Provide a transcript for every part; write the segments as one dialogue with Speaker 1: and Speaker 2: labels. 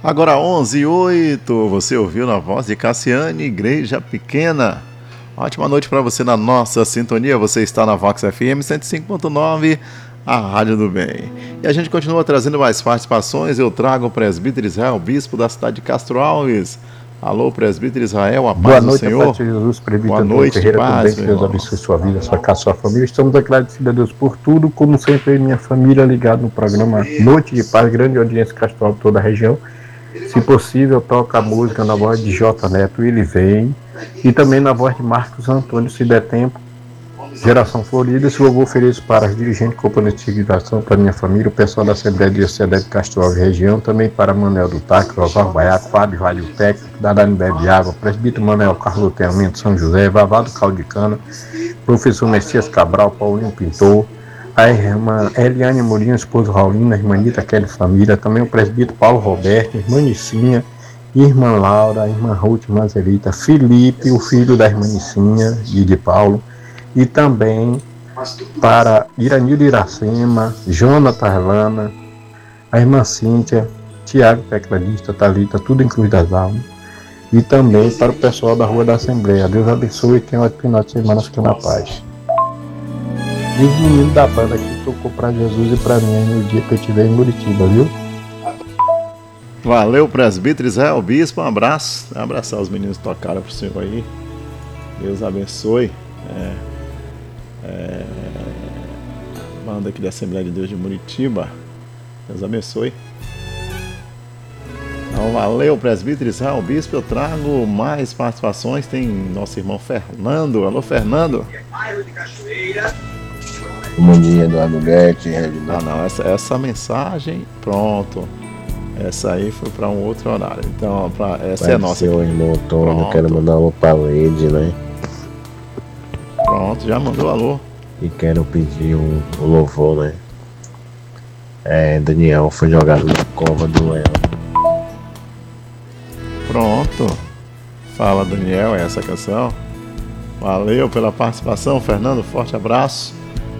Speaker 1: Agora 11h08, você ouviu na voz de Cassiane, Igreja Pequena. Ótima noite para você na nossa sintonia. Você está na Vox FM 105.9, a Rádio do Bem. E a gente continua trazendo mais participações. Eu trago o presbítero Israel, bispo da cidade de Castro Alves. Alô, presbítero Israel, a paz do Senhor.
Speaker 2: Boa noite, a paz de Jesus, presbítero
Speaker 1: Boa noite,
Speaker 2: Ferreira,
Speaker 1: paz,
Speaker 2: também, que Deus abençoe sua vida, sua casa, sua família. Estamos agradecidos a Deus por tudo, como sempre, minha família ligada no programa Noite de Paz, grande audiência Castro Alves, toda a região. Se possível, toca a música na voz de J. Neto, Ele Vem, e também na voz de Marcos Antônio, se der tempo. Geração Florida, esse louvor ofereço para as dirigentes, componentes de ligação, para minha família, o pessoal da Assembleia de Diocese de Castro Alves região, também para Manuel do Taque, Oswaldo Baiaco, Fábio Rádio Técnico, Dadane Bebe Água, presbítero Manuel Carlos Teamento, São José, Vavado Caldicana, professor Messias Cabral, Paulinho Pintor, a irmã Eliane Mourinho, esposa Raulina, a irmã Nita Kelly Família, também o presbítero Paulo Roberto, irmã Nicinha, irmã Laura, a irmã Ruth Manzelita, Felipe, o filho da irmã Nicinha e de Paulo, e também para Iranildo Iracema, Jonathan Arlana, a irmã Cíntia, Tiago Tecladista, Thalita, tudo em Cruz das Almas, e também para o pessoal da Rua da Assembleia. Deus abençoe e tenha um ótimo final de semana, fique na paz. E os meninos da banda que tocou para Jesus e para mim no dia que eu estiver em Muritiba, viu?
Speaker 1: Valeu, presbítero Israel, bispo, um abraço. Abraçar os meninos que tocaram pro senhor aí. Deus abençoe. Banda aqui da Assembleia de Deus de Muritiba. Deus abençoe. Então, valeu, presbítero Israel, bispo. Eu trago mais participações. Tem nosso irmão Fernando. Alô, Fernando.
Speaker 3: Bom dia, Eduardo Guedes, Reginaldo.
Speaker 1: Não, essa mensagem, pronto. Essa aí foi para um outro horário. Então, essa é a nossa.
Speaker 3: Seu irmão Antônio, quero mandar um alô para Lede, né?
Speaker 1: Pronto, já mandou alô.
Speaker 3: E quero pedir um louvor, né? Daniel foi jogado na cova do leão.
Speaker 1: Pronto. Fala, Daniel, é essa canção. Valeu pela participação, Fernando. Forte abraço.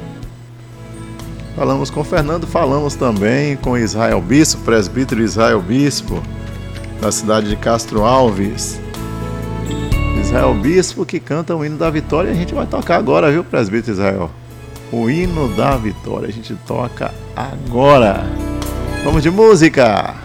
Speaker 1: Falamos com o Fernando, falamos também com Israel Bispo, presbítero Israel Bispo, da cidade de Castro Alves. Israel Bispo que canta o hino da vitória e a gente vai tocar agora, viu, presbítero Israel? O hino da vitória, a gente toca agora. Vamos de música!